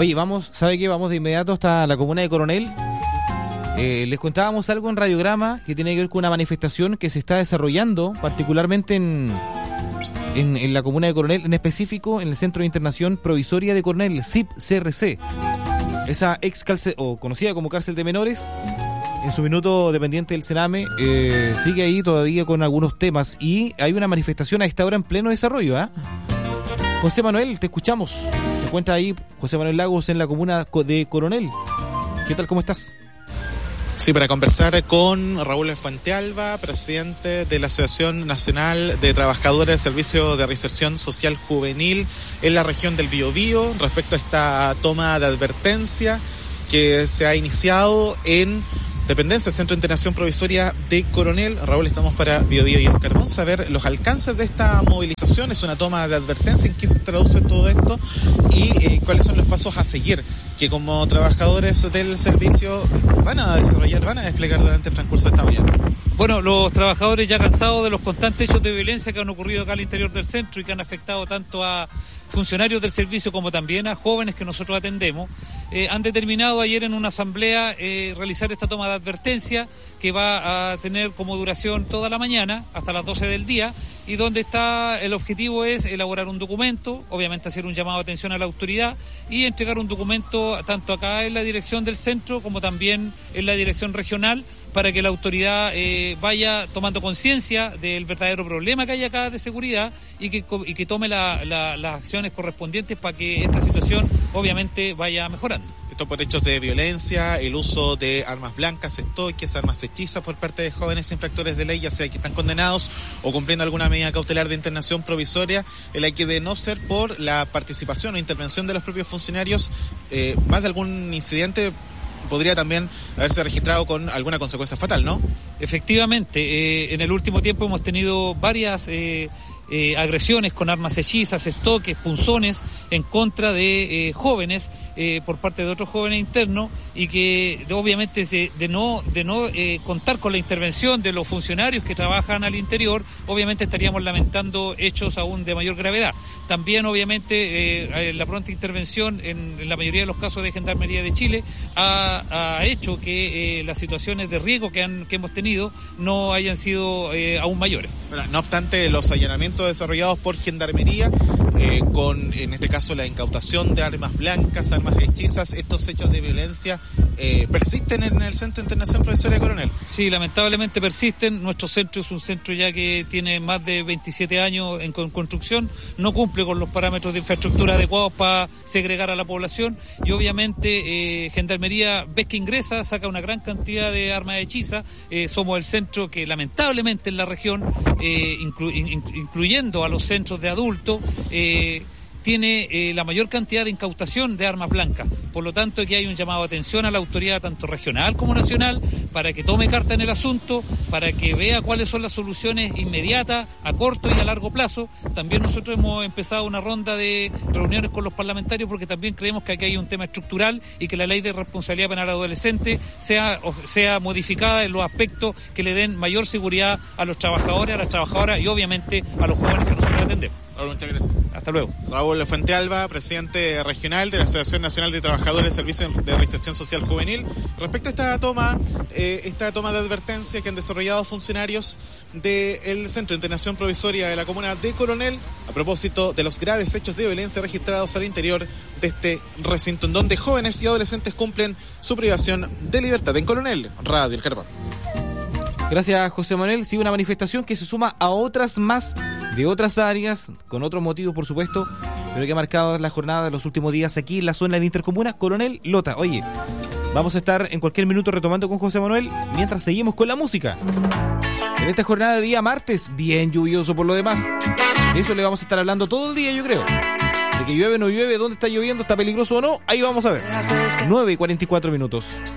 Oye, ¿sabe qué? Vamos de inmediato hasta la comuna de Coronel. Les contábamos algo en Radiograma que tiene que ver con una manifestación que se está desarrollando, particularmente en la comuna de Coronel, en específico en el Centro de Internación Provisoria de Coronel, el CIP-CRC. Esa conocida como cárcel de menores, en su minuto dependiente del Sename, sigue ahí todavía con algunos temas y hay una manifestación a esta hora en pleno desarrollo. José Manuel, te escuchamos. Se encuentra ahí José Manuel Lagos en la comuna de Coronel. ¿Qué tal? ¿Cómo estás? Sí, para conversar con Raúl Fuentealba, presidente de la Asociación Nacional de Trabajadores del Servicio de Reinserción Social Juvenil en la región del Biobío, respecto a esta toma de advertencia que se ha iniciado en dependencia del Centro de Internación Provisoria de Coronel. Raúl, estamos para Biobío y el Carbón. Saber los alcances de esta movilización. Es una toma de advertencia. ¿En qué se traduce todo esto? Y cuáles son los pasos a seguir que como trabajadores del servicio van a desplegar durante el transcurso de esta mañana. Bueno, los trabajadores ya cansados de los constantes hechos de violencia que han ocurrido acá al interior del centro y que han afectado tanto a funcionarios del servicio como también a jóvenes que nosotros atendemos, han determinado ayer en una asamblea realizar esta toma de advertencia que va a tener como duración toda la mañana hasta las 12 del día y donde el objetivo es elaborar un documento, obviamente hacer un llamado de atención a la autoridad y entregar un documento tanto acá en la dirección del centro como también en la dirección regional para que la autoridad vaya tomando conciencia del verdadero problema que hay acá de seguridad y que tome las acciones correspondientes para que esta situación obviamente vaya mejorando. Esto por hechos de violencia, el uso de armas blancas, estoiques, armas hechizas por parte de jóvenes infractores de ley, ya sea que están condenados o cumpliendo alguna medida cautelar de internación provisoria, en la que de no ser por la participación o intervención de los propios funcionarios, más de algún incidente podría también haberse registrado con alguna consecuencia fatal, ¿no? Efectivamente, en el último tiempo hemos tenido varias agresiones con armas hechizas, estoques, punzones en contra de jóvenes por parte de otros jóvenes internos y que obviamente de no contar con la intervención de los funcionarios que trabajan al interior, obviamente estaríamos lamentando hechos aún de mayor gravedad. También obviamente la pronta intervención en la mayoría de los casos de Gendarmería de Chile ha hecho que las situaciones de riesgo que hemos tenido no hayan sido aún mayores. No obstante, los allanamientos desarrollados por Gendarmería, con en este caso la incautación de armas blancas, armas hechizas, estos hechos de violencia persisten en el Centro de Internación Provisoria de Coronel. Sí, lamentablemente persisten. Nuestro centro es un centro ya que tiene más de 27 años en construcción, no cumple con los parámetros de infraestructura adecuados para segregar a la población y obviamente Gendarmería, ves que ingresa, saca una gran cantidad de armas hechizas. Somos el centro que lamentablemente en la región, incluyendo a los centros de adultos, tiene la mayor cantidad de incautación de armas blancas. Por lo tanto, aquí hay un llamado de atención a la autoridad tanto regional como nacional para que tome carta en el asunto, para que vea cuáles son las soluciones inmediatas, a corto y a largo plazo. También nosotros hemos empezado una ronda de reuniones con los parlamentarios porque también creemos que aquí hay un tema estructural y que la ley de responsabilidad penal adolescente sea modificada en los aspectos que le den mayor seguridad a los trabajadores, a las trabajadoras y obviamente a los jóvenes que nosotros atendemos. Muchas gracias. Hasta luego. Raúl Fuentealba, presidente regional de la Asociación Nacional de Trabajadores del Servicio de Reinserción Social Juvenil. Respecto a esta toma de advertencia que han desarrollado funcionarios del Centro de Internación Provisoria de la comuna de Coronel, a propósito de los graves hechos de violencia registrados al interior de este recinto, en donde jóvenes y adolescentes cumplen su privación de libertad. En Coronel, Radio El Carbón. Gracias, José Manuel. Sigue una manifestación que se suma a otras más de otras áreas, con otros motivos, por supuesto, pero que ha marcado la jornada de los últimos días aquí en la zona de la intercomuna Coronel Lota. Oye, vamos a estar en cualquier minuto retomando con José Manuel mientras seguimos con la música. En esta jornada de día martes, bien lluvioso por lo demás. De eso le vamos a estar hablando todo el día, yo creo. De que llueve o no llueve, dónde está lloviendo, está peligroso o no, ahí vamos a ver. 9:44 minutos.